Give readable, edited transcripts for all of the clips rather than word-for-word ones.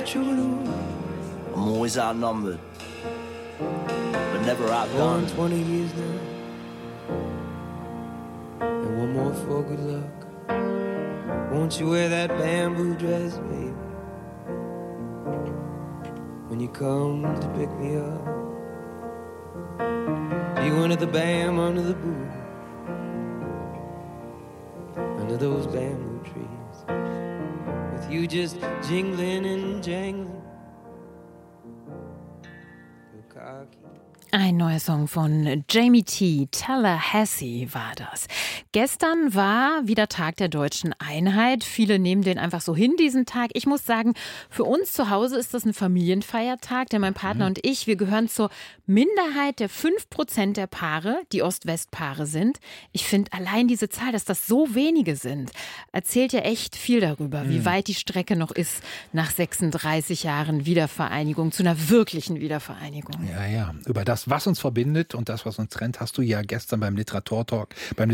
I'm always outnumbered, but never outgunned. 20 years now, and one more for good luck. Won't you wear that bamboo dress, baby, when you come to pick me up? Be one of the bam under the boot, under those bamboo trees, with you just jingling and jangling. Ein neuer Song von Jamie T. Tallahassee war das. Gestern war wieder Tag der deutschen Einheit. Viele nehmen den einfach so hin, diesen Tag. Ich muss sagen, für uns zu Hause ist das ein Familienfeiertag, denn mein Partner und ich, wir gehören zur Minderheit der 5% der Paare, die Ost-West-Paare sind. Ich finde allein diese Zahl, dass das so wenige sind, erzählt ja echt viel darüber, wie weit die Strecke noch ist nach 36 Jahren Wiedervereinigung, zu einer wirklichen Wiedervereinigung. Ja, über das, was uns verbindet und das, was uns trennt, hast du ja gestern beim Literaturtalk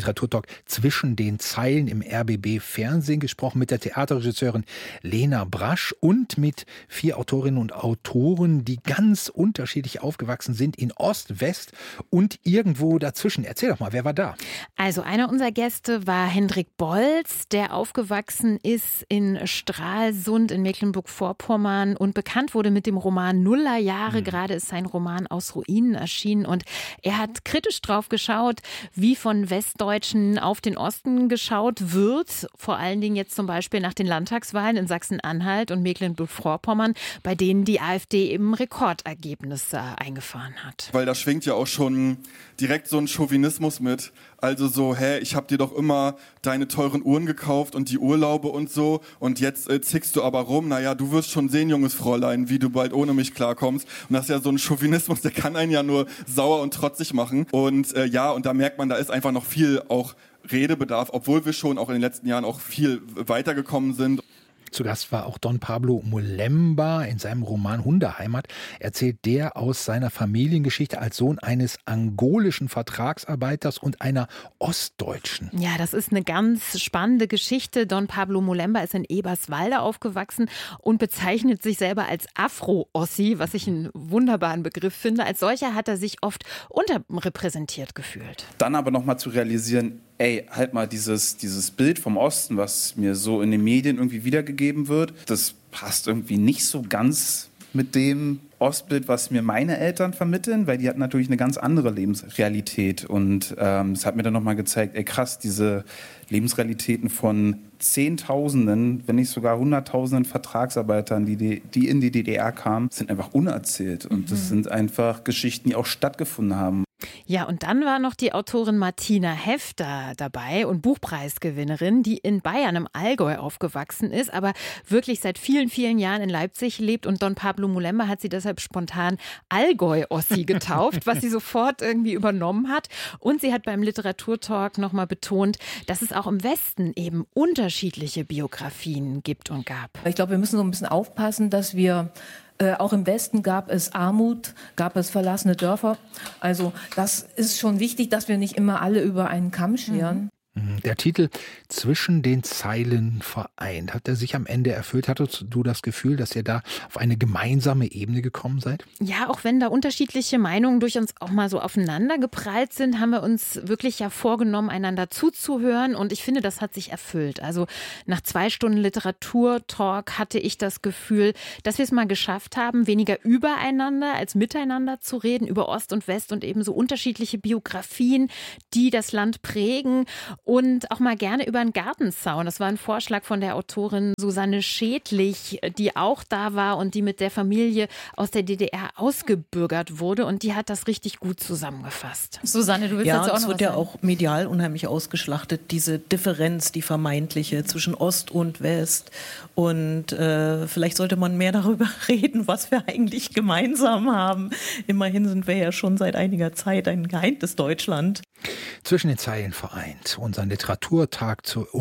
zwischen den Zeilen im RBB-Fernsehen gesprochen mit der Theaterregisseurin Lena Brasch und mit 4 Autorinnen und Autoren, die ganz unterschiedlich aufgewachsen sind in Ost, West und irgendwo dazwischen. Erzähl doch mal, wer war da? Also einer unserer Gäste war Hendrik Bolz, der aufgewachsen ist in Stralsund in Mecklenburg-Vorpommern und bekannt wurde mit dem Roman Nullerjahre. Gerade ist sein Roman Aus Ruinen erschienen und er hat kritisch drauf geschaut, wie von Westdeutschen auf den Osten geschaut wird, vor allen Dingen jetzt zum Beispiel nach den Landtagswahlen in Sachsen-Anhalt und Mecklenburg-Vorpommern, bei denen die AfD eben Rekordergebnisse eingefahren hat. Weil da schwingt ja auch schon direkt so ein Chauvinismus mit. Also so, ich habe dir doch immer deine teuren Uhren gekauft und die Urlaube und so und jetzt zickst du aber rum. Naja, du wirst schon sehen, junges Fräulein, wie du bald ohne mich klarkommst. Und das ist ja so ein Chauvinismus, der kann einen ja nur sauer und trotzig machen. Und und da merkt man, da ist einfach noch viel auch Redebedarf, obwohl wir schon auch in den letzten Jahren auch viel weitergekommen sind. Zu Gast war auch Don Pablo Molemba. In seinem Roman Hundeheimat erzählt der aus seiner Familiengeschichte als Sohn eines angolischen Vertragsarbeiters und einer Ostdeutschen. Ja, das ist eine ganz spannende Geschichte. Don Pablo Molemba ist in Eberswalde aufgewachsen und bezeichnet sich selber als Afro-Ossi, was ich einen wunderbaren Begriff finde. Als solcher hat er sich oft unterrepräsentiert gefühlt. Dann aber nochmal zu realisieren, halt mal dieses Bild vom Osten, was mir so in den Medien irgendwie wiedergegeben wird, das passt irgendwie nicht so ganz mit dem Ostbild, was mir meine Eltern vermitteln, weil die hatten natürlich eine ganz andere Lebensrealität und das hat mir dann nochmal gezeigt, krass, diese Lebensrealitäten von Zehntausenden, wenn nicht sogar Hunderttausenden Vertragsarbeitern, die in die DDR kamen, sind einfach unerzählt und das sind einfach Geschichten, die auch stattgefunden haben. Ja, und dann war noch die Autorin Martina Hefter dabei und Buchpreisgewinnerin, die in Bayern im Allgäu aufgewachsen ist, aber wirklich seit vielen, vielen Jahren in Leipzig lebt und Don Pablo Molemba hat sie deshalb spontan Allgäu-Ossi getauft, was sie sofort irgendwie übernommen hat. Und sie hat beim Literaturtalk nochmal betont, dass es auch im Westen eben unterschiedliche Biografien gibt und gab. Ich glaube, wir müssen so ein bisschen aufpassen, dass wir auch im Westen gab es Armut, gab es verlassene Dörfer. Also das ist schon wichtig, dass wir nicht immer alle über einen Kamm scheren. Der Titel Zwischen den Zeilen vereint. Hat er sich am Ende erfüllt? Hattest du das Gefühl, dass ihr da auf eine gemeinsame Ebene gekommen seid? Ja, auch wenn da unterschiedliche Meinungen durch uns auch mal so aufeinander geprallt sind, haben wir uns wirklich ja vorgenommen, einander zuzuhören. Und ich finde, das hat sich erfüllt. Also nach 2 Stunden Literaturtalk hatte ich das Gefühl, dass wir es mal geschafft haben, weniger übereinander als miteinander zu reden, über Ost und West und eben so unterschiedliche Biografien, die das Land prägen. Und auch mal gerne über einen Gartenzaun. Das war ein Vorschlag von der Autorin Susanne Schädlich, die auch da war und die mit der Familie aus der DDR ausgebürgert wurde. Und die hat das richtig gut zusammengefasst. Susanne, du willst dazu auch noch was sagen? Es wird ja auch medial unheimlich ausgeschlachtet, diese Differenz, die vermeintliche zwischen Ost und West. Und vielleicht sollte man mehr darüber reden, was wir eigentlich gemeinsam haben. Immerhin sind wir ja schon seit einiger Zeit ein geeintes Deutschland. Zwischen den Zeilen vereint. Unseren Literaturtalk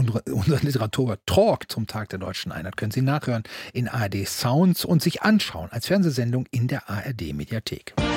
zum Tag der deutschen Einheit können Sie nachhören in ARD Sounds und sich anschauen als Fernsehsendung in der ARD Mediathek.